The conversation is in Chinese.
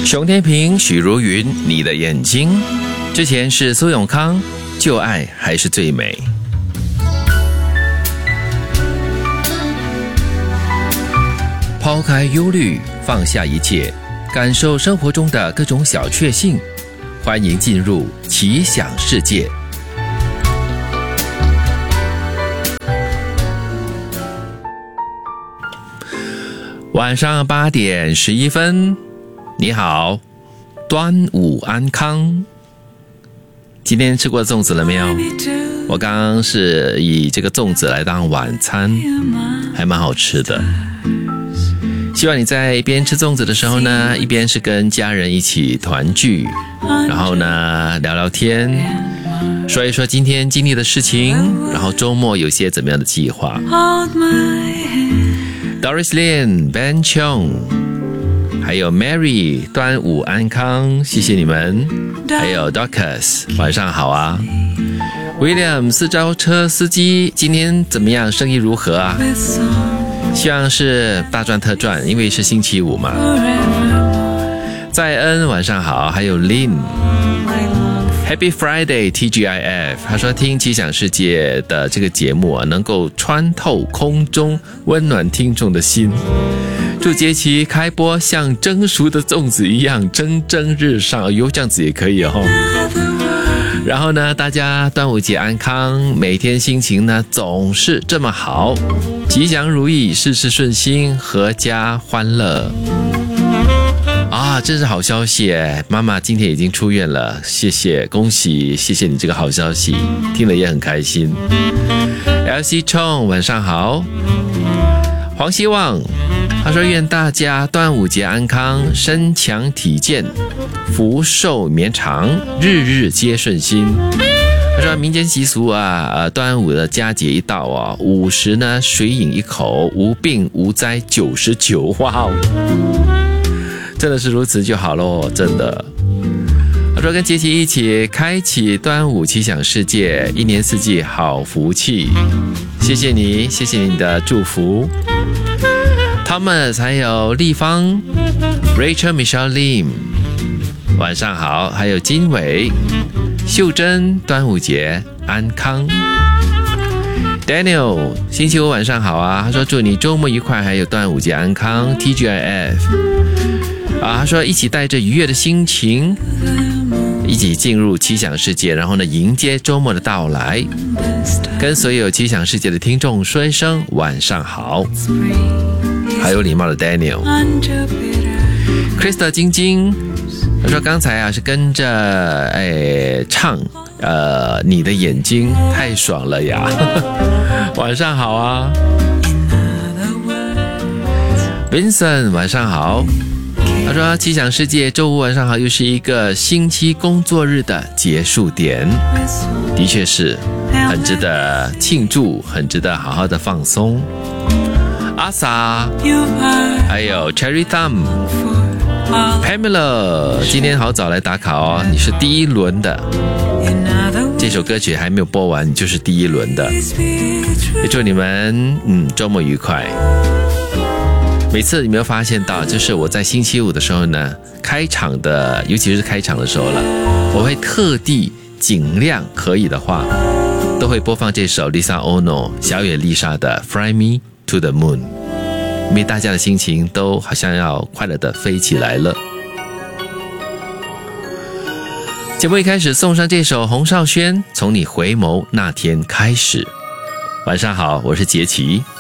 熊天平、许茹芸，你的眼睛。之前是苏永康，旧爱还是最美。抛开忧虑，放下一切，感受生活中的各种小确幸。欢迎进入奇想世界。晚上8点11分，你好，端午安康。今天吃过粽子了没有？我刚刚是以这个粽子来当晚餐，还蛮好吃的。希望你在一边吃粽子的时候呢，一边是跟家人一起团聚，然后呢聊聊天，说一说今天经历的事情，然后周末有些怎么样的计划。Doris Lin、Ben Chong， 还有 Mary， 端午安康，谢谢你们。还有 Dorcas， 晚上好啊。William， 四招车司机，今天怎么样？生意如何啊？希望是大赚特赚，因为是星期五嘛。在恩，晚上好。还有 Lin。Happy Friday TGIF， 他说听奇想世界的这个节目啊，能够穿透空中，温暖听众的心。祝节期开播像蒸熟的粽子一样蒸蒸日上，哟，这样子也可以哦。然后呢，大家端午节安康，每天心情呢总是这么好，吉祥如意，事事顺心，阖家欢乐。啊，真是好消息耶！妈妈今天已经出院了，谢谢，恭喜，谢谢你这个好消息，听了也很开心。LC 冲，晚上好。黄希望，他说愿大家端午节安康，身强体健，福寿绵长，日日皆顺心。他说民间习俗啊，端午的佳节一到啊，午时呢水饮一口，无病无灾99，哇哦！真的是如此就好咯，真的。他说跟杰奇一起开启端午奇想世界，一年四季好福气，谢谢你，谢谢你的祝福。Thomas 还有立方 Rachel Michelle Lim， 晚上好。还有金伟秀珍，端午节安康。Daniel 星期五晚上好啊，他说祝你周末愉快，还有端午节安康。 TGIF他说一起带着愉悦的心情一起进入奇想世界，然后呢迎接周末的到来，跟所有奇想世界的听众说一声晚上好。还有礼貌的 Daniel。 Krista 晶晶，他说刚才是跟着唱你的眼睛太爽了呀晚上好啊。 Vincent 晚上好。他说奇想世界周五晚上好，又是一个星期工作日的结束点，的确是很值得庆祝，很值得好好的放松。阿 sa 还有 Cherry Thumb Pamela 今天好早来打卡哦，你是第一轮的，这首歌曲还没有播完，你就是第一轮的。也祝你们周末愉快。每次有没有发现到，就是我在星期五的时候呢，开场的，尤其是开场的时候了，我会特地尽量可以的话，都会播放这首 Lisa Ono 小野丽莎的 Fly Me to the Moon， 因为大家的心情都好像要快乐的飞起来了。节目一开始送上这首洪少轩《从你回眸那天开始》。晚上好，我是杰奇。